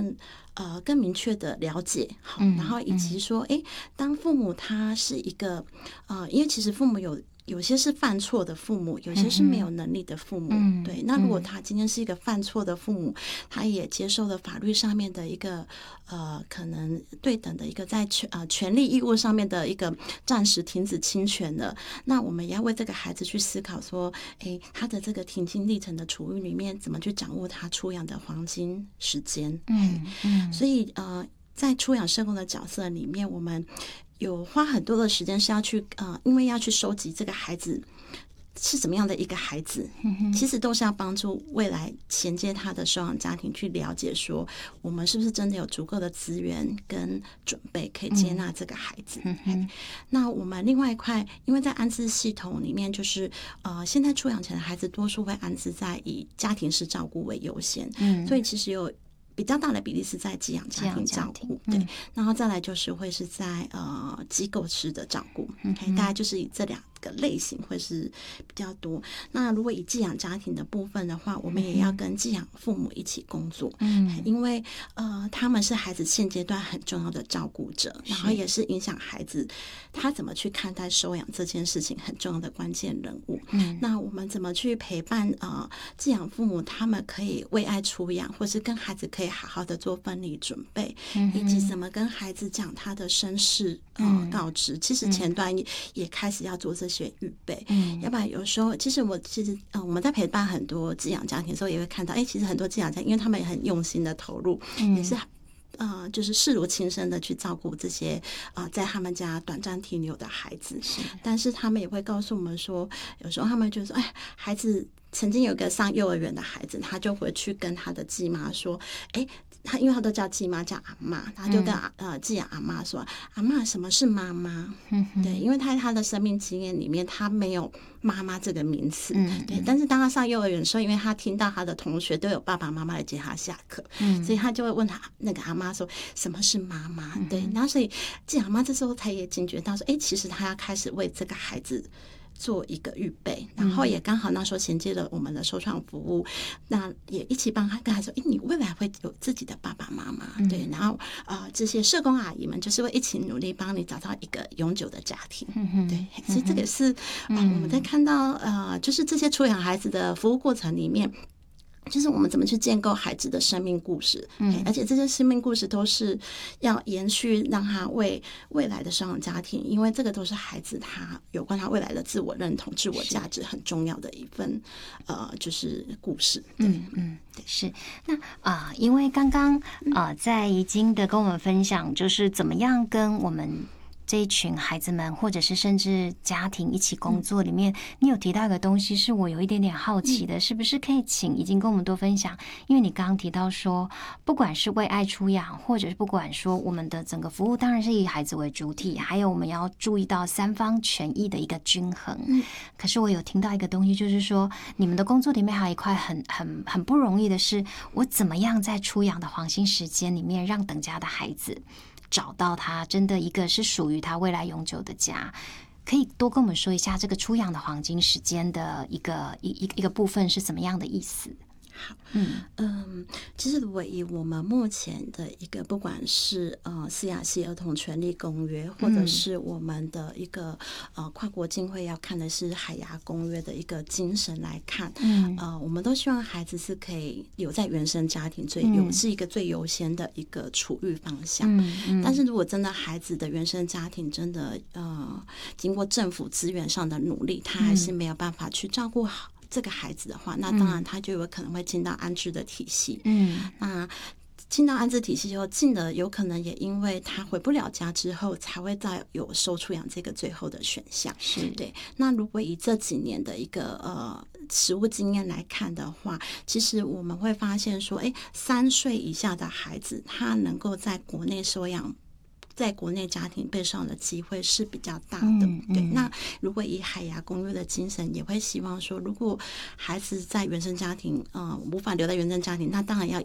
更明确的了解，好，然后以及说，当父母他是一个因为其实父母有些是犯错的父母，有些是没有能力的父母，对。那如果他今天是一个犯错的父母，他也接受了法律上面的一个可能对等的一个在权利义务上面的一个暂时停止侵权了，那我们也要为这个孩子去思考说，他的这个停经历程的处遇里面，怎么去掌握他出养的黄金时间？所以在出养社工的角色里面，我们有花很多的时间是要去因为要去收集这个孩子是怎么样的一个孩子，其实都是要帮助未来衔接他的收养家庭去了解说，我们是不是真的有足够的资源跟准备可以接纳这个孩子。那我们另外一块，因为在安置系统里面，就是现在出养前的孩子多数会安置在以家庭式照顾为优先，所以其实有比较大的比例是在寄养家庭照顾，对，然后再来就是会是在机构式的照顾，大概就是以这两个类型会是比较多。那如果以寄养家庭的部分的话，我们也要跟寄养父母一起工作，因为他们是孩子现阶段很重要的照顾者，然后也是影响孩子他怎么去看待收养这件事情很重要的关键人物。那我们怎么去陪伴寄养父母，他们可以为爱出养，或是跟孩子可以好好的做分离准备，以及怎么跟孩子讲他的身世告知，其实前端也开始要做这些预备，要不然有时候其实我们在陪伴很多寄养家庭的时候，也会看到其实很多寄养家庭因为他们也很用心的投入，也是就是视如亲生的去照顾这些在他们家短暂停留的孩子，但是他们也会告诉我们说，有时候他们就说孩子曾经有一个上幼儿园的孩子，他就回去跟他的继妈说，他因为他都叫继妈叫阿嬷，他就跟寄养阿嬷说，阿嬷什么是妈妈？对，因为他的生命经验里面他没有妈妈这个名词，对。但是当他上幼儿园的时候，因为他听到他的同学都有爸爸妈妈来接他下课，所以他就会问他那个阿嬷说什么是妈妈？对，然后所以寄养阿嬷这时候他也警觉到说，其实他要开始为这个孩子做一个预备，然后也刚好那时候衔接了我们的收创服务，那也一起帮他跟他说，你未来会有自己的爸爸妈妈，对，然后这些社工阿姨们就是会一起努力帮你找到一个永久的家庭，对，所以这个是我们在看到就是这些出养孩子的服务过程里面，就是我们怎么去建构孩子的生命故事，而且这些生命故事都是要延续，让他为未来的收养家庭，因为这个都是孩子他有关他未来的自我认同、自我价值很重要的一份就是故事。 是。那因为刚刚在怡菁的跟我们分享，就是怎么样跟我们这一群孩子们，或者是甚至家庭一起工作里面，你有提到一个东西是我有一点点好奇的，是不是可以请怡菁跟我们多分享？因为你刚刚提到说，不管是为爱出养，或者是不管说我们的整个服务当然是以孩子为主体，还有我们要注意到三方权益的一个均衡。可是我有听到一个东西，就是说你们的工作里面还有一块很不容易的是，我怎么样在出养的黄金时间里面，让等家的孩子找到他真的一个是属于他未来永久的家。可以多跟我们说一下这个出养的黄金时间的一个部分是怎么样的意思？ 好，其实如果以我们目前的一个不管是CRC 儿童权利公约，或者是我们的一个跨国经会要看的是海牙公约的一个精神来看，我们都希望孩子是可以留在原生家庭是一个最优先的一个处遇方向。但是如果真的孩子的原生家庭真的经过政府资源上的努力，他还是没有办法去照顾好这个孩子的话，那当然他就有可能会进到安置的体系。那进到安置体系以后，进了有可能也因为他回不了家之后，才会再有收出养这个最后的选项。 是对。那如果以这几年的一个实务经验来看的话，其实我们会发现说，3岁以下的孩子，他能够在国内收养，在国内家庭被收养的机会是比较大的。对。那如果以海牙公约的精神，也会希望说，如果孩子在原生家庭无法留在原生家庭，那当然要以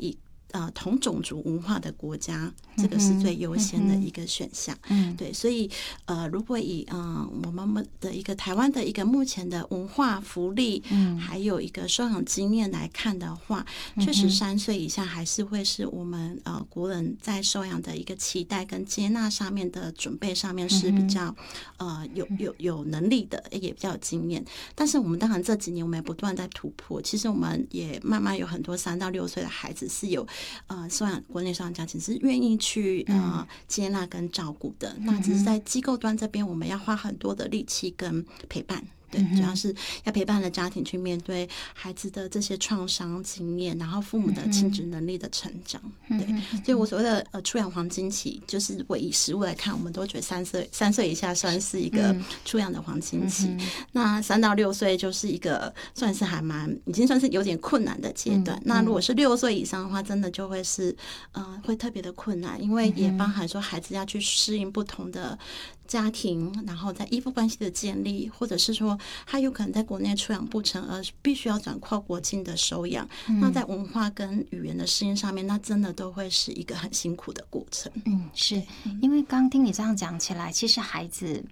同种族文化的国家，这个是最优先的一个选项。对，所以如果以我们的一个台湾的一个目前的文化福利，还有一个收养经验来看的话，确实3岁以下还是会是我们国人在收养的一个期待跟接纳上面的准备上面是比较有能力的，也比较有经验。但是我们当然这几年我们也不断在突破，其实我们也慢慢有很多3到6岁的孩子是有国内收养家庭是愿意去接纳跟照顾的，那只是在机构端这边我们要花很多的力气跟陪伴。对，主要是要陪伴的家庭去面对孩子的这些创伤经验，然后父母的亲子能力的成长。对，所以我所谓的出养黄金期，就是如果以实物来看，我们都觉得3岁以下算是一个出养的黄金期，那3到6岁就是一个算是已经算是有点困难的阶段。那如果是6岁以上的话，真的就会是会特别的困难，因为也包含说孩子要去适应不同的家庭，然后在依附关系的建立，或者是说他有可能在国内出养不成，而必须要转跨国境的收养，那在文化跟语言的适应上面，那真的都会是一个很辛苦的过程。 是因为刚听你这样讲起来，其实孩子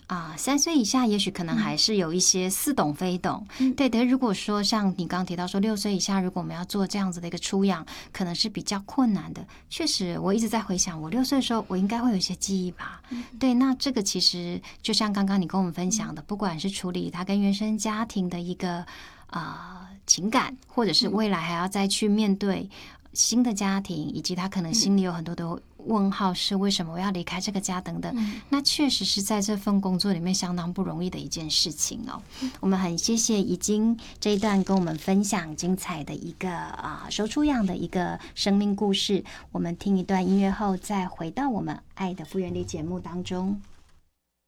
3岁以下也许可能还是有一些似懂非懂，对的。如果说像你刚提到说6岁以下，如果我们要做这样子的一个出养，可能是比较困难的。确实，我一直在回想，我6岁的时候，我应该会有一些记忆吧。对，那这个其实就像刚刚你跟我们分享的，不管是处理他跟原生家庭的一个情感，或者是未来还要再去面对新的家庭，以及他可能心里有很多的问号，是为什么我要离开这个家等等，那确实是在这份工作里面相当不容易的一件事情哦。我们很谢谢已经这一段跟我们分享精彩的一个收出养的一个生命故事。我们听一段音乐后，再回到我们爱的复原力节目当中。